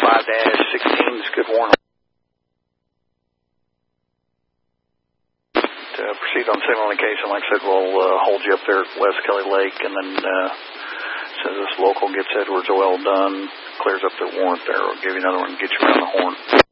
5-16 is good warning. To proceed on signaling occasion, like I said, we'll hold you up there at West Kelly Lake, and then as soon as this local gets Edwards Oil done, clears up their warrant there, we'll give you another one and get you around the horn.